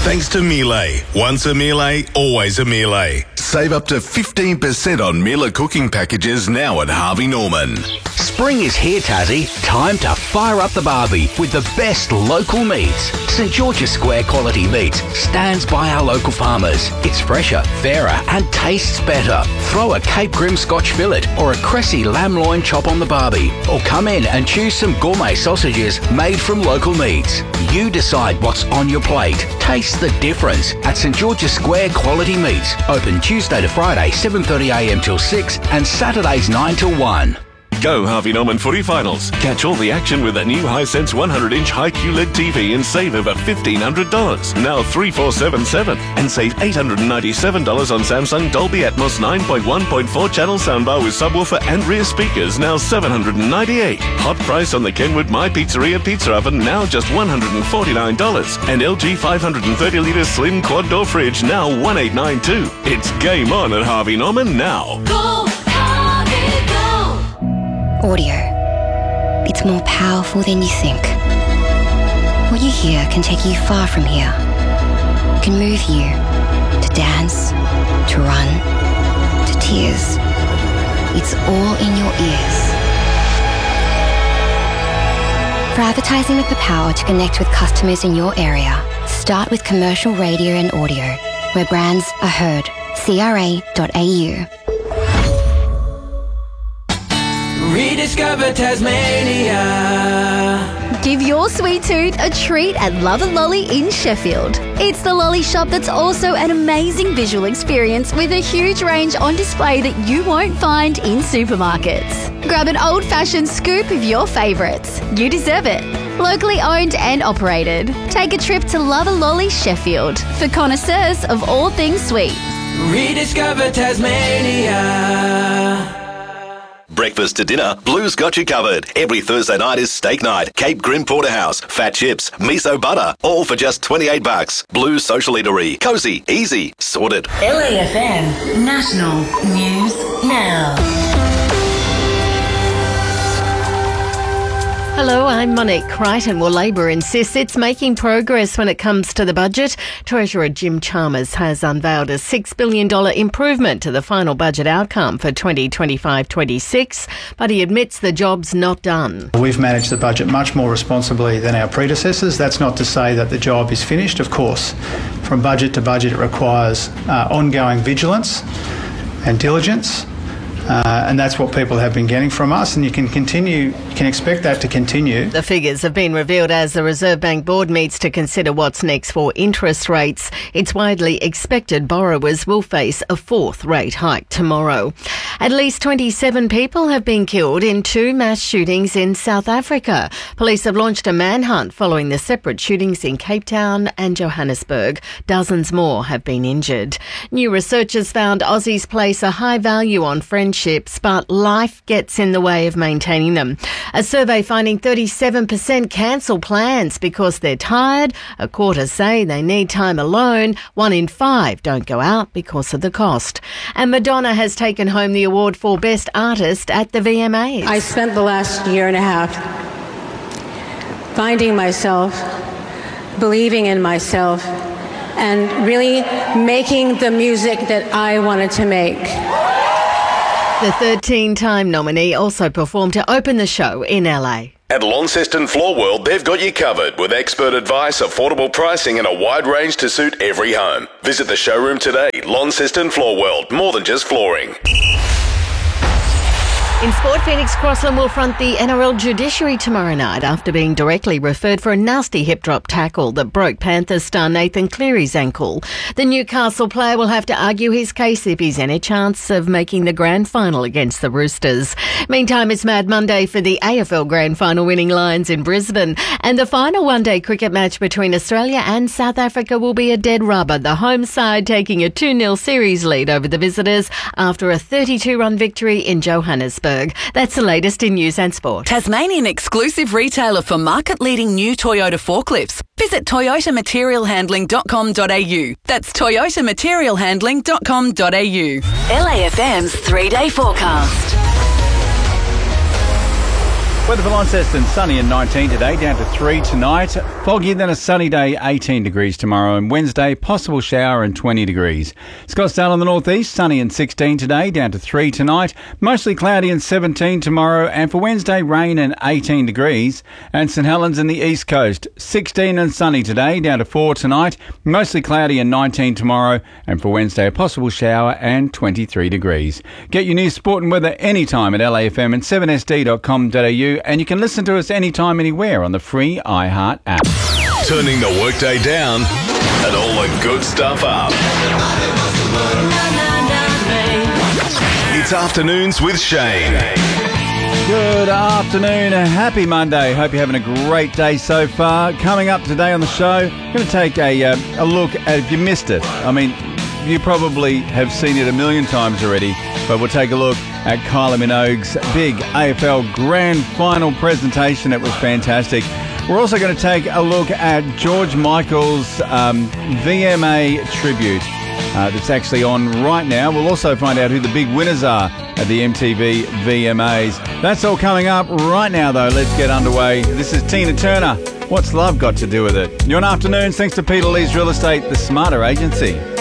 Thanks to Miele. Once a Miele, always a Miele. Save up to 15% on Miele cooking packages now at Harvey Norman. Spring is here, Tassie. Time to fire up the barbie with the best local meats. St George's Square quality meats stands by our local farmers. It's fresher, fairer and tastes better. Throw a Cape Grim Scotch fillet or a Cressy lamb loin chop on the barbie. Or come in and choose some gourmet sausages made from local meats. You decide what's on your plate. Taste the difference at St George's Square Quality Meats. Open Tuesday to Friday 7:30am till 6 and Saturdays 9 till 1. Go Harvey Norman footy finals. Catch all the action with a new Hisense 100-inch high QLED TV and save over $1,500. Now $3,477 and save $897 on Samsung Dolby Atmos 9.1.4 channel soundbar with subwoofer and rear speakers, now $798. Hot price on the Kenwood My Pizzeria pizza oven, now just $149. And LG 530-litre slim quad door fridge, now $1,892. It's game on at Harvey Norman now. Go, Harvey, go! Audio. It's more powerful than you think. What you hear can take you far from here. It can move you to dance, to run, to tears. It's all in your ears. For advertising with the power to connect with customers in your area, start with commercial radio and audio, where brands are heard. CRA.au. Rediscover Tasmania. Give your sweet tooth a treat at Love and Lolly in Sheffield. It's the lolly shop that's also an amazing visual experience with a huge range on display that you won't find in supermarkets. Grab an old-fashioned scoop of your favourites. You deserve it. Locally owned and operated. Take a trip to Love and Lolly Sheffield for connoisseurs of all things sweet. Rediscover Tasmania. Breakfast to dinner, Blue's got you covered. Every Thursday night is steak night. Cape Grim Porterhouse, fat chips, miso butter, all for just $28. Blue's Social Eatery. Cozy, easy, sorted. LAFM National News Now. Hello, I'm Monique Crichton. Well, Labor insists it's making progress when it comes to the budget. Treasurer Jim Chalmers has unveiled a $6 billion improvement to the final budget outcome for 2025-26, but he admits the job's not done. We've managed the budget much more responsibly than our predecessors. That's not to say that the job is finished, of course. From budget to budget, it requires ongoing vigilance and diligence. And that's what people have been getting from us, and you can expect that to continue. The figures have been revealed as the Reserve Bank Board meets to consider what's next for interest rates. It's widely expected borrowers will face a fourth rate hike tomorrow. At least 27 people have been killed in two mass shootings in South Africa. Police have launched a manhunt following the separate shootings in Cape Town and Johannesburg. Dozens more have been injured. New research has found Aussies place a high value on friendships, but life gets in the way of maintaining them. A survey finding 37% cancel plans because they're tired. A quarter say they need time alone. 1 in 5 don't go out because of the cost. And Madonna has taken home the award for Best Artist at the VMAs. I spent the last year and a half finding myself, believing in myself, and really making the music that I wanted to make. The 13-time nominee also performed to open the show in LA. At Launceston Floor World, they've got you covered with expert advice, affordable pricing and a wide range to suit every home. Visit the showroom today. Launceston Floor World, more than just flooring. In sport, Phoenix Crossland will front the NRL judiciary tomorrow night after being directly referred for a nasty hip drop tackle that broke Panthers star Nathan Cleary's ankle. The Newcastle player will have to argue his case if he's any chance of making the grand final against the Roosters. Meantime, it's Mad Monday for the AFL grand final winning Lions in Brisbane. And the final one-day cricket match between Australia and South Africa will be a dead rubber. The home side taking a 2-0 series lead over the visitors after a 32-run victory in Johannesburg. That's the latest in news and sport. Tasmanian exclusive retailer for market-leading new Toyota forklifts. Visit toyotamaterialhandling.com.au. That's toyotamaterialhandling.com.au. LAFM's 3-day forecast. Weather for Launceston, sunny and 19 today, down to 3 tonight. Foggy, then a sunny day, 18 degrees tomorrow. And Wednesday, possible shower and 20 degrees. Scottsdale in the northeast, sunny and 16 today, down to 3 tonight. Mostly cloudy and 17 tomorrow. And for Wednesday, rain and 18 degrees. And St Helens in the east coast, 16 and sunny today, down to 4 tonight. Mostly cloudy and 19 tomorrow. And for Wednesday, a possible shower and 23 degrees. Get your news, sport and weather anytime at LAFM and 7sd.com.au. And you can listen to us anytime, anywhere on the free iHeart app. Turning the workday down and all the good stuff up. It's Afternoons with Shane. Good afternoon, a happy Monday. Hope you're having a great day so far. Coming up today on the show, I'm going to take a look at, if you missed it, I mean, you probably have seen it a million times already, but we'll take a look at Kylie Minogue's big AFL Grand Final presentation. It was fantastic. We're also going to take a look at George Michael's VMA tribute that's actually on right now. We'll also find out who the big winners are at the MTV VMAs. That's all coming up right now, though. Let's get underway. This is Tina Turner. What's love got to do with it? You're on Afternoons, thanks to Peter Lee's Real Estate, the smarter agency.